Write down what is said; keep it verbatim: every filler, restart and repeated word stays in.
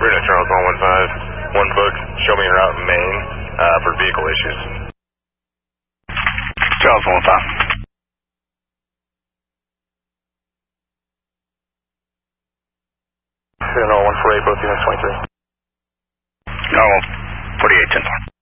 Bruno Charles one one five, one book, show me your route in Maine uh, for vehicle issues. Charles one one five. Bruno one four eight, both units twenty-three. No, forty-eight ten four.